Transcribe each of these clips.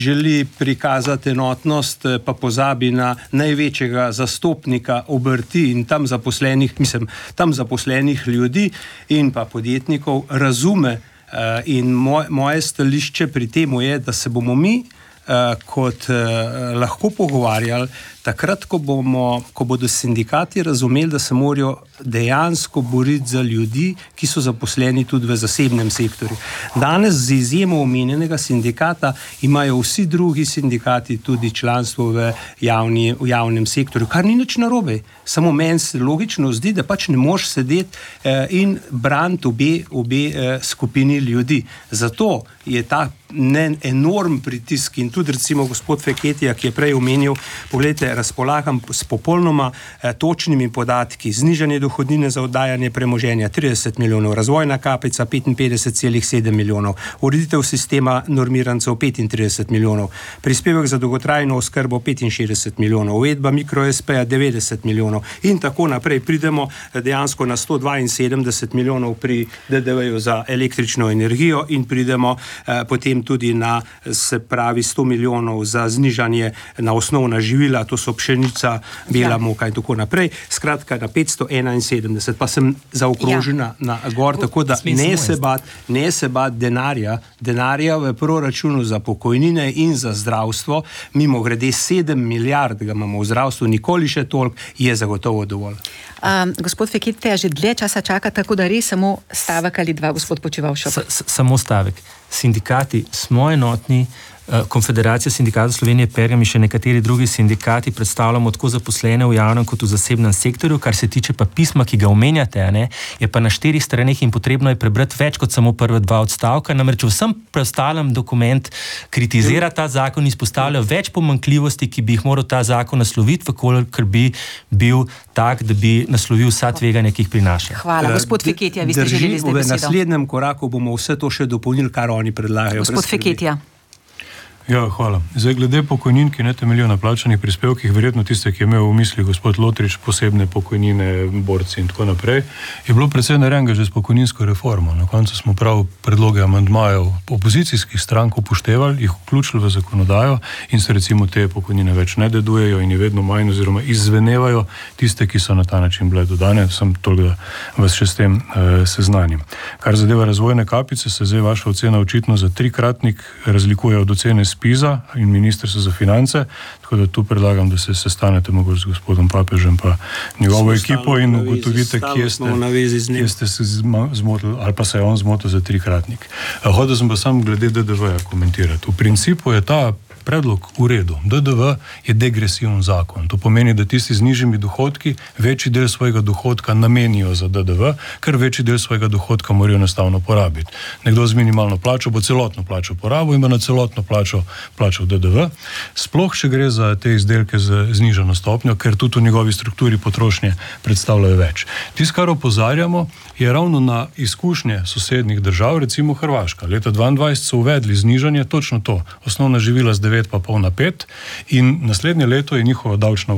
želi prikazati enotnost, pa pozabi na največjega zastopnika obrti in tam zaposlenih ljudi in pa podjetnikov, razume in moje stališče pri temu je, da se bomo mi kot lahko pogovarjali takrat, ko bodo sindikati razumeli, da se morajo dejansko boriti za ljudi, ki so zaposleni tudi v zasebnem sektorju. Danes z izjemo omenjenega sindikata imajo vsi drugi sindikati tudi članstvo v javnem sektorju, kar ni nič narobe. Samo meni se logično zdi, da pač ne moreš sedeti in braniti obe skupini ljudi. Zato je ta enorm pritisk in tudi recimo gospod Feketija, ki je prej omenil, pogledajte, razpolagam s popolnoma točnimi podatki, znižanje dohodnine za oddajanje premoženja 30 milijonov, razvojna kapica 55,7 milijonov, ureditev sistema normirancev 35 milijonov, prispevek za dolgotrajno oskrbo 65 milijonov, uvedba mikro-SP-ja 90 milijonov in tako naprej. Pridemo dejansko na 172 milijonov pri DDV-ju za električno energijo in pridemo potem tudi na, se pravi, 100 milijonov za znižanje na osnovna živila, to so pšenica, bela moka in tako naprej. Skratka, na 571, pa sem zaokrožena na gor, tako da ne se bat denarja v proračunu za pokojnine in za zdravstvo, mimo grede 7 milijard ga imamo v zdravstvu, nikoli še toliko, je zagotovo dovolj. Gospod Feketija, že dlje časa čaka, tako da res samo stavek ali dva, gospod Počivavšek. Samo stavek. Sindikati smo enotni, Konfederacija sindikatov Slovenije, Pergam in še nekateri drugi sindikati predstavljamo tako zaposlene v javnem kot v zasebnem sektorju. Kar se tiče pa pisma, ki ga omenjate, je pa na 4 straneh in potrebno je prebrati več kot samo prve 2 odstavka. Namreč vsem preostalem dokument kritizira ta zakon, izpostavlja več pomanjkljivosti, ki bi jih moral ta zakon nasloviti, ker bi bil tak, da bi naslovil vsa tveganja, ki jih prinaša. Hvala. Gospod Feketija, vi ste želeli zdaj besedo. V naslednjem koraku bomo vse to še dopolnili, kar oni predlagajo. Gospod Feketija. Ja, hvala. Zdaj, glede pokojnin, ki ne temeljijo na plačanih prispevkih, verjetno tiste, ki je imel v misli gospod Lotrič, posebne pokojnine, borci in tako naprej, je bilo precej narejenega že s pokojninsko reformo. Na koncu smo prav predloge amandmajev opozicijskih strank upoštevali, jih vključili v zakonodajo in se recimo te pokojnine več ne dedujejo in je vedno manj oziroma izzvenevajo tiste, ki so na ta način bile dodane. Sem toliko, da vas še s tem seznanim. Kar zadeva razvojne kapice, se zdaj vaša ocena očitno za 3-kratnik razlikuje od ocene SPIZ-a in Ministrstva za finance, tako da tu predlagam, da se sestanete mogoče z gospodom Papežem pa njegovo ekipo in ugotovite, kje ste se zmotili ali pa se je on zmotil za 3-kratnik. Hodil sem pa sam glede DDV-ja komentirati. V principu je ta predlog v redu. DDV je degresiven zakon. To pomeni, da tisti z nižjimi dohodki večji del svojega dohodka namenijo za DDV, ker večji del svojega dohodka morajo enostavno porabiti. Nekdo z minimalno plačo bo celotno plačo porabil in bo na celotno plačal DDV. Sploh, če gre za te izdelke z znižano stopnjo, ker tudi v njegovi strukturi potrošnje predstavljajo več. Tisto, kar opozarjamo, je ravno na izkušnje sosednjih držav, recimo Hrvaška. Leta 2022 so uvedli znižanje, točno to, osnovna živila z 9,5 na 5 in naslednje leto je njihova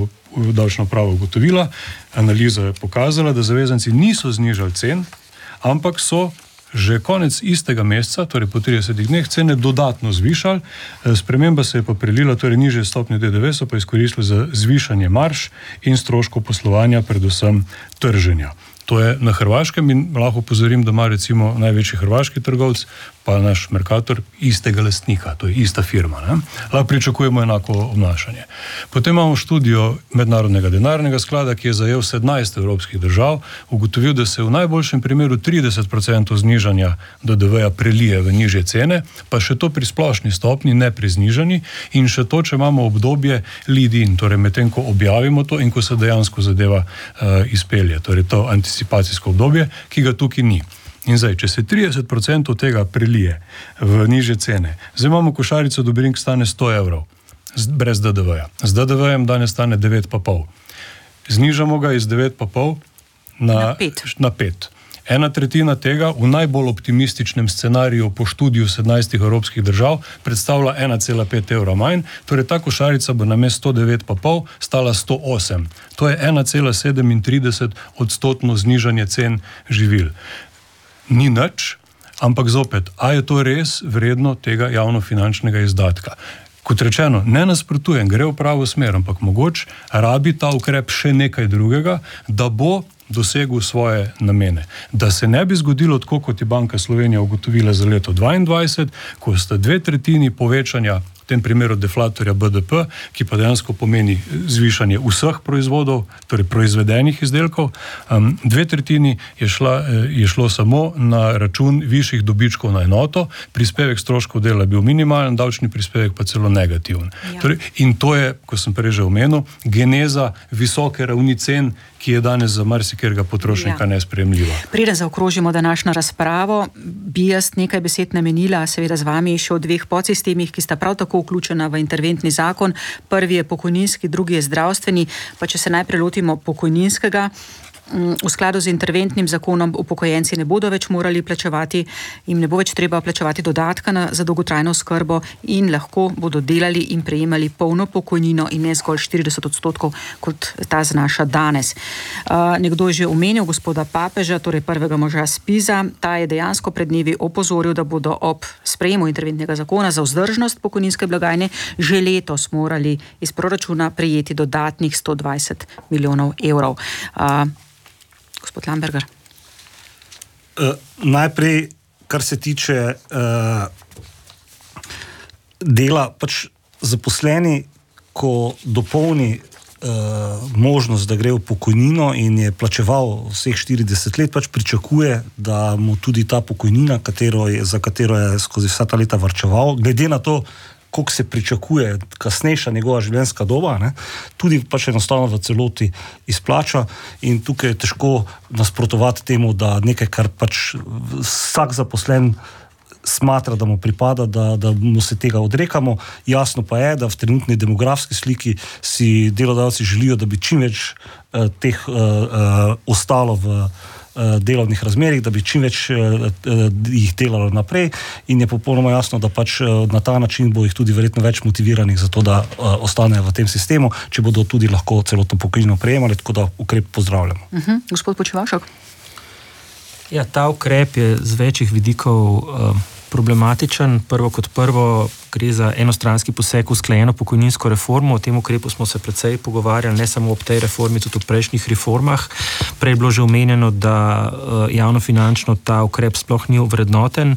davčna uprava ugotovila, analiza je pokazala, da zavezanci niso znižali cen, ampak so že konec istega meseca, torej po 30 dneh, cene dodatno zvišali, sprememba se je pa prelila, torej nižje stopnje DDV so pa izkoristili za zvišanje marž in stroškov poslovanja, predvsem trženja. To je na Hrvaškem in lahko pozorim, da ima recimo največji hrvaški trgovec, pa naš Mercator, istega lastnika, to je ista firma. Lahko pričakujemo enako obnašanje. Potem imamo študijo Mednarodnega denarnega sklada, ki je zajel 17 evropskih držav, ugotovil, da se v najboljšem primeru 30% znižanja DDV-ja prelije v nižje cene, pa še to pri splošni stopni, ne pri znižanji, in še to, če imamo obdobje lead-in, torej medtem, ko objavimo to in ko se dejansko zadeva izpelje, torej to anticipacijsko obdobje, ki ga tukaj ni. In zdaj, če se 30% tega prelije v nižje cene, zdaj imamo košarico dobrin, ki stane 100 evrov, brez DDV-ja. Z DDV-jem danes stane 9,5. Znižamo ga iz 9,5 na 5. 1/3 tega v najbolj optimističnem scenariju po študiju 17 evropskih držav predstavlja 1,5 evra manj, torej ta košarica bo namesto 109,5 stala 108. To je 1,37% znižanje cen živil. Ni nič, ampak zopet, a je to res vredno tega javnofinančnega izdatka? Kot rečeno, ne nasprotujem, gre v pravo smer, ampak mogoče rabi ta ukrep še nekaj drugega, da bo dosegel svoje namene. Da se ne bi zgodilo tako, kot je Banka Slovenija ugotovila za leto 2022, ko sta 2/3 povečanja, v tem primeru deflatorja BDP, ki pa dejansko pomeni zvišanje vseh proizvodov, torej proizvedenih izdelkov, 2/3 je šlo samo na račun višjih dobičkov na enoto, prispevek stroškov dela je bil minimalen, davčni prispevek pa celo negativen. Ja. Torej, in to je, ko sem prej že omenil, geneza visoke ravni cen, ki je danes za marsikerega potrošnika nesprejemljiva. Preden zaokrožimo današnjo razpravo, bi jaz nekaj besed namenila, seveda z vami, še o 2 podsistemih, ki sta prav tako vključena v interventni zakon. Prvi je pokojninski, drugi je zdravstveni. Pa če se najprej lotimo pokojninskega, v skladu z interventnim zakonom upokojenci ne bodo več morali plačevati, jim ne bo več treba plačevati dodatka za dolgotrajno oskrbo in lahko bodo delali in prejemali polno pokojnino in ne zgolj 40%, kot ta znaša danes. Nekdo je že omenil gospoda Papeža, torej prvega moža Spiza. Ta je dejansko pred dnevi opozoril, da bodo ob sprejemu interventnega zakona za vzdržnost pokojninske blagajne že letos morali iz proračuna prejeti dodatnih 120 milijonov evrov. Gospod Lamberger. Najprej, kar se tiče dela, pač zaposleni, ko dopolni možnost, da gre v pokojnino in je plačeval vseh 40 let, pač pričakuje, da mu tudi ta pokojnina, za katero je skozi vsa ta leta varčeval, glede na to, koliko se pričakuje kasnejša njegova življenjska doba, ne, tudi pač enostavno v celoti izplača in tukaj je težko nasprotovati temu, da nekaj, kar pač vsak zaposlen smatra, da mu pripada, da mu se tega odrekamo. Jasno pa je, da v trenutni demografski sliki si delodajalci želijo, da bi čim več teh ostalo v delovnih razmerih, da bi čim več jih delalo naprej in je popolnoma jasno, da pač na ta način bo jih tudi verjetno več motiviranih za to, da ostanejo v tem sistemu, če bodo tudi lahko celotno pokojnino prejemali, tako da ukrep pozdravljamo. Gospod Počivalšek. Ja, ta ukrep je z večjih vidikov problematičen. Prvo kot prvo gre za enostranski poseg v usklajeno pokojninsko reformo. O tem ukrepu smo se precej pogovarjali, ne samo ob tej reformi, tudi v prejšnjih reformah. Prej je bilo že omenjeno, da javnofinančno ta ukrep sploh ni ovrednoten.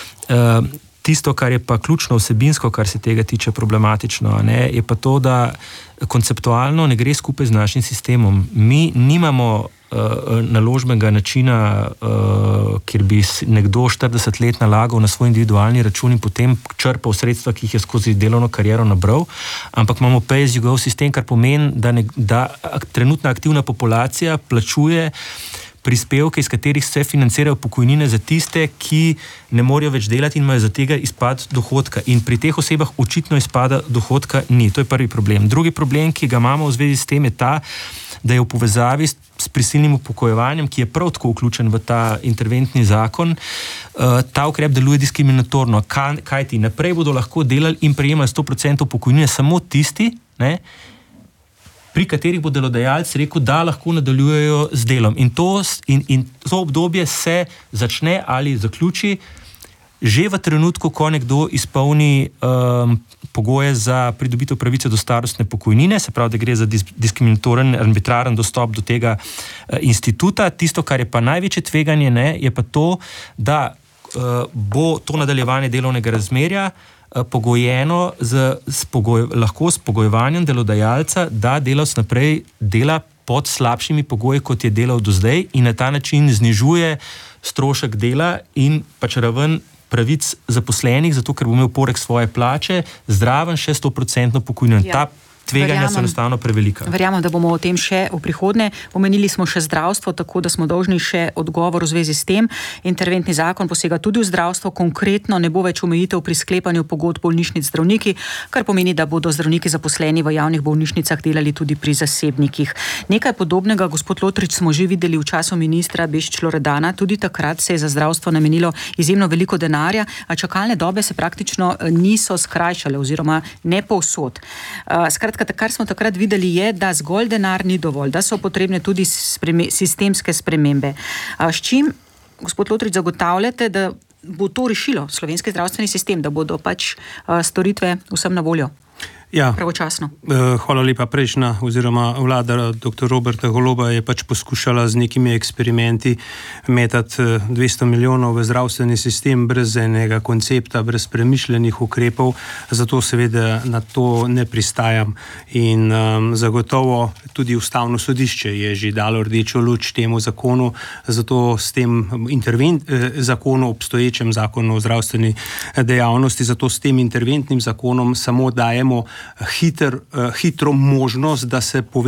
Tisto, kar je pa ključno vsebinsko, kar se tega tiče problematično, je pa to, da konceptualno ne gre skupaj z našim sistemom. Mi nimamo naložbenega načina, kjer bi nekdo 40 let nalagal na svoj individualni račun in potem črpal sredstva, ki jih je skozi delovno kariero nabral, ampak imamo pay-as-you-go sistem, kar pomeni, da trenutna aktivna populacija plačuje prispevke, iz katerih se financirajo pokojnine za tiste, ki ne morejo več delati in imajo za tega izpad dohodka. In pri teh osebah očitno izpada dohodka ni. To je prvi problem. Drugi problem, ki ga imamo v zvezi s tem, je ta, da je v povezavi s prisilnim upokojevanjem, ki je prav tako vključen v ta interventni zakon, ta ukrep deluje diskriminatorno. Kajti naprej bodo lahko delali in prejemali 100% pokojnine samo tisti, pri katerih bo delodajalec rekel, da lahko nadaljujejo z delom. In to obdobje se začne ali zaključi že v trenutku, ko nekdo izpolni pogoje za pridobitev pravice do starostne pokojnine, se pravi, da gre za diskriminatoren, arbitraren dostop do tega instituta. Tisto, kar je pa največje tveganje, je pa to, da bo to nadaljevanje delovnega razmerja pogojeno lahko s pogojevanjem delodajalca, da delavec naprej dela pod slabšimi pogoji, kot je delal do zdaj in na ta način znižuje strošek dela in pač raven pravic zaposlenih, zato ker bo imel poleg svoje plače zraven še 100% pokojnino. Ta tveganja so enostavno prevelika. Verjamem, da bomo o tem še v prihodnje. Omenili smo še zdravstvo, tako da smo dolžni še odgovor v zvezi s tem. Interventni zakon posega tudi v zdravstvo, konkretno ne bo več omejitev pri sklepanju pogodb bolnišnic z zdravniki, kar pomeni, da bodo zdravniki zaposleni v javnih bolnišnicah delali tudi pri zasebnikih. Nekaj podobnega, gospod Lotrič, smo že videli v času ministra Bešič Loredana, tudi takrat se je za zdravstvo namenilo izjemno veliko denarja, a čakalne dobe se praktično niso skrajšale oziroma ne povsod. Skratka, kar smo takrat videli je, da zgolj denar ni dovolj, da so potrebne tudi sistemske spremembe. S čim, gospod Lotrič, zagotavljate, da bo to rešilo slovenski zdravstveni sistem, da bodo pač storitve vsem na voljo? Ja, pravočasno. Hvala lepa. Prejšnja oziroma vlada dr. Roberta Goloba je pač poskušala z nekimi eksperimenti metati 200 milijonov v zdravstveni sistem brez enega koncepta, brez premišljenih ukrepov, zato seveda na to ne pristajam in zagotovo tudi Ustavno sodišče je že dalo rdečo luč temu zakonu, zato s tem zakonu, obstoječem zakonu o zdravstveni dejavnosti, zato s tem interventnim zakonom samo dajemo hitro možnost, da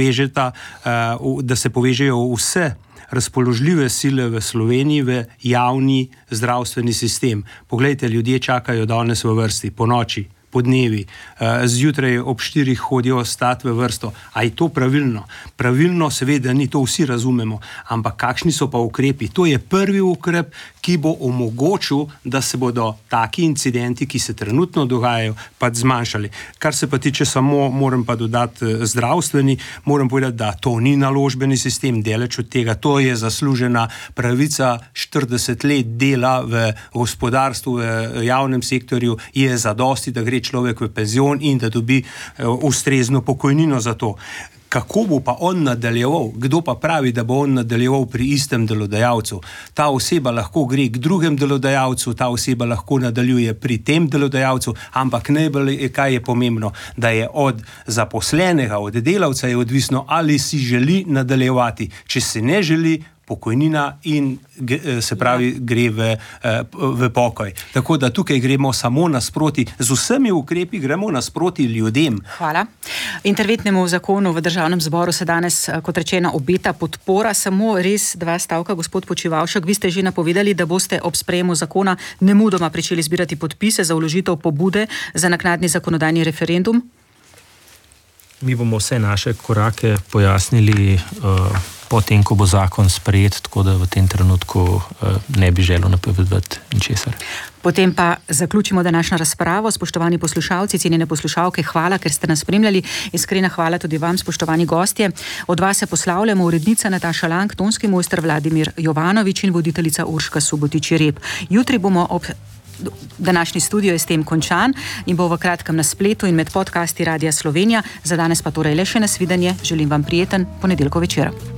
se povežejo vse razpoložljive sile v Sloveniji v javni zdravstveni sistem. Poglejte, ljudje čakajo danes v vrsti, po noči, po dnevi, zjutraj ob 4 hodijo stati v vrsto. A je to pravilno? Pravilno seveda ni, to vsi razumemo, ampak kakšni so pa ukrepi? To je prvi ukrep, ki bo omogočil, da se bodo taki incidenti, ki se trenutno dogajajo, pa zmanjšali. Kar se pa tiče samo, moram pa dodati zdravstveni, moram povedati, da to ni naložbeni sistem, daleč od tega, to je zaslužena pravica 40 let dela v gospodarstvu, v javnem sektorju, je zadosti, da gre človek v penzion in da dobi ustrezno pokojnino za to. Kako bo pa on nadaljeval? Kdo pa pravi, da bo on nadaljeval pri istem delodajalcu? Ta oseba lahko gre k drugem delodajalcu, ta oseba lahko nadaljuje pri tem delodajalcu, ampak najbolj kaj je pomembno, da je od zaposlenega, od delavca je odvisno, ali si želi nadaljevati. Če se ne želi, pokojnina in se pravi gre v pokoj. Tako da tukaj gremo samo nasproti, z vsemi ukrepi gremo nasproti ljudem. Hvala. Interventnemu zakonu v Državnem zboru se danes, kot rečeno, obeta podpora. Samo res 2 stavka, gospod Počivalšek. Vi ste že napovedali, da boste ob sprejemu zakona nemudoma pričeli zbirati podpise za vložitev pobude za naknadni zakonodajni referendum. Mi bomo vse naše korake pojasnili potem, ko bo zakon sprejet, tako da v tem trenutku ne bi želel napovedati ničesar. Potem pa zaključimo današnjo razpravo. Spoštovani poslušalci, cenjene poslušalke, hvala, ker ste nas spremljali. Iskrena hvala tudi vam, spoštovani gostje. Od vas se poslavljamo urednica Nataša Lang, tonski mojster Vladimir Jovanovič in voditeljica Urška Subotič-Jereb. Jutri bomo ob današnji studio je s tem končan in bo v kratkem na spletu in med podcasti Radia Slovenija. Za danes pa torej le še nasvidenje. Želim vam prijeten ponedeljkov večer.